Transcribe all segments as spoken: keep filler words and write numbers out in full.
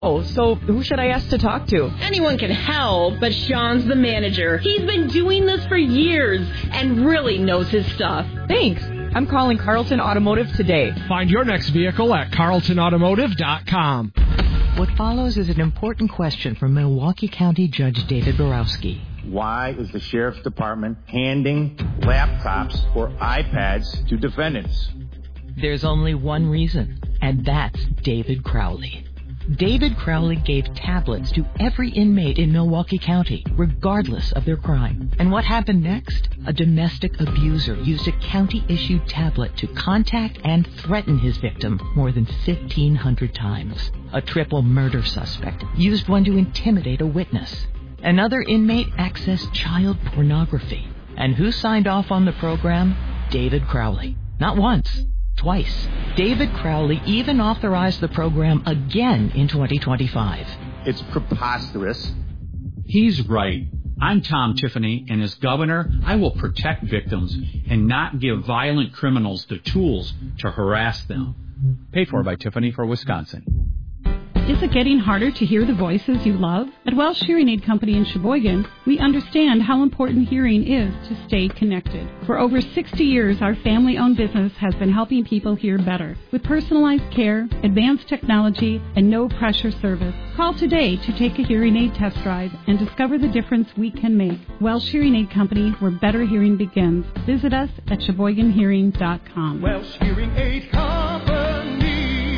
Oh, so who should I ask to talk to? Anyone can help, but Sean's the manager. He's been doing this for years and really knows his stuff. Thanks. I'm calling Carlton Automotive today. Find your next vehicle at carlton automotive dot com. What follows is an important question from Milwaukee County Judge David Borowski. Why is the Sheriff's Department handing laptops or iPads to defendants? There's only one reason, and that's David Crowley. David Crowley gave tablets to every inmate in Milwaukee County, regardless of their crime. And what happened next? A domestic abuser used a county-issued tablet to contact and threaten his victim more than fifteen hundred times. A triple murder suspect used one to intimidate a witness. Another inmate accessed child pornography. And who signed off on the program? David Crowley. Not once. Twice. David Crowley even authorized the program again in twenty twenty-five. It's preposterous. He's right. I'm Tom Tiffany, and as governor, I will protect victims and not give violent criminals the tools to harass them. Paid for by Tiffany for Wisconsin. Is it getting harder to hear the voices you love? At Welsh Hearing Aid Company in Sheboygan, we understand how important hearing is to stay connected. For over sixty years, our family-owned business has been helping people hear better. With personalized care, advanced technology, and no-pressure service. Call today to take a hearing aid test drive and discover the difference we can make. Welsh Hearing Aid Company, where better hearing begins. Visit us at sheboygan hearing dot com. Welsh Hearing Aid Company.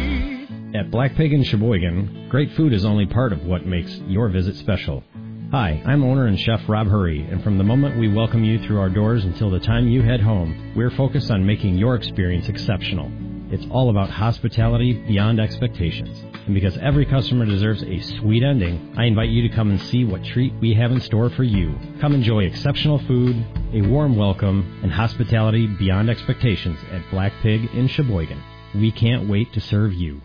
At Black Pig in Sheboygan, great food is only part of what makes your visit special. Hi, I'm owner and chef Rob Hurry, and from the moment we welcome you through our doors until the time you head home, we're focused on making your experience exceptional. It's all about hospitality beyond expectations. And because every customer deserves a sweet ending, I invite you to come and see what treat we have in store for you. Come enjoy exceptional food, a warm welcome, and hospitality beyond expectations at Black Pig in Sheboygan. We can't wait to serve you.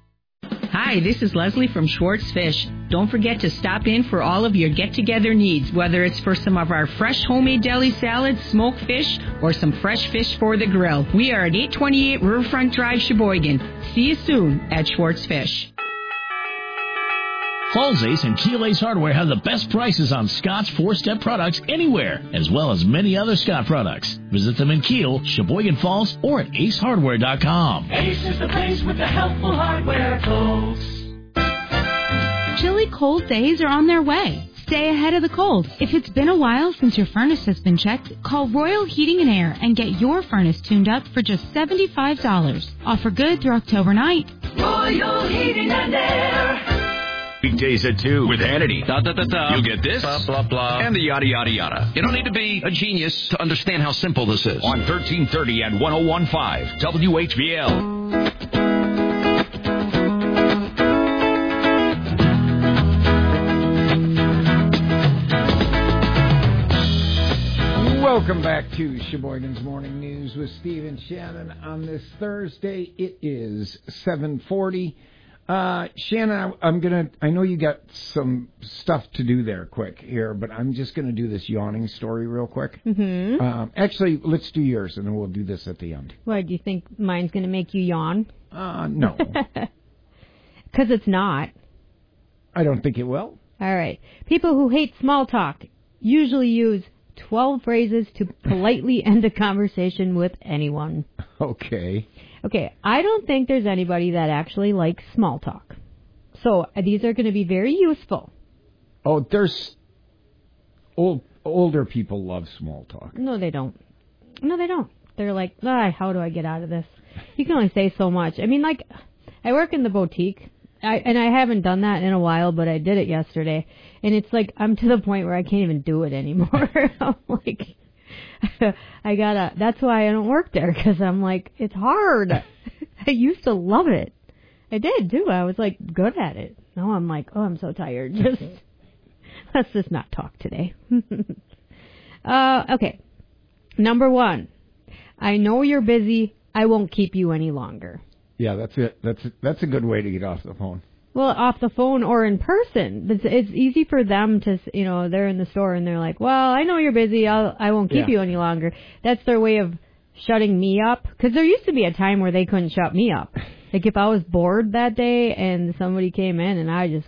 Hi, this is Leslie from Schwartz Fish. Don't forget to stop in for all of your get-together needs, whether it's for some of our fresh homemade deli salads, smoked fish, or some fresh fish for the grill. We are at eight twenty-eight Riverfront Drive, Sheboygan. See you soon at Schwartz Fish. Falls Ace and Keel Ace Hardware have the best prices on Scott's four-step products anywhere, as well as many other Scott products. Visit them in Keel, Sheboygan Falls, or at ace hardware dot com. Ace is the place with the helpful hardware, folks. Chilly cold days are on their way. Stay ahead of the cold. If it's been a while since your furnace has been checked, call Royal Heating and Air and get your furnace tuned up for just seventy-five dollars. Offer good through October ninth. Royal Heating and Air. Weekdays at two with Hannity. Da, da, da, da. You'll get this, blah, blah, blah, and the yada, yada, yada. You don't need to be a genius to understand how simple this is. On thirteen thirty and one oh one point five W H B L. Welcome back to Sheboygan's Morning News with Steve and Shannon. On this Thursday, it is seven forty. Uh, Shannon, I, I'm gonna. I know you got some stuff to do there, quick here, but I'm just gonna do this yawning story real quick. Mm-hmm. Um, actually, let's do yours, and then we'll do this at the end. Why, do you think mine's gonna make you yawn? Uh, no. Because it's not. I don't think it will. All right. People who hate small talk usually use twelve phrases to politely end a conversation with anyone. Okay. Okay, I don't think there's anybody that actually likes small talk. So uh, these are going to be very useful. Oh, there's old older people love small talk. No, they don't. No, they don't. They're like, ah, how do I get out of this? You can only say so much. I mean, like, I work in the boutique, I, and I haven't done that in a while, but I did it yesterday. And it's like, I'm to the point where I can't even do it anymore. I'm like... I gotta, that's why I don't work there, because I'm like, it's hard. I used to love it. I did, too. I was, like, good at it. Now I'm like, oh, I'm so tired. Just, let's just not talk today. uh, okay. Number one, I know you're busy. I won't keep you any longer. Yeah, that's it. That's that's a good way to get off the phone. Well, off the phone or in person. It's, it's easy for them to, you know, they're in the store and they're like, well, I know you're busy. I'll, I won't keep yeah. you any longer. That's their way of shutting me up. Because there used to be a time where they couldn't shut me up. Like if I was bored that day and somebody came in and I just